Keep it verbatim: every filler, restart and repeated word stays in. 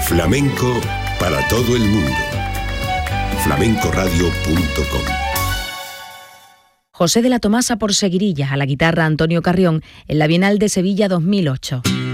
Flamenco para todo el mundo. flamenco radio punto com. José de la Tomasa por Seguirilla, a la guitarra Antonio Carrión, en la Bienal de Sevilla dos mil ocho.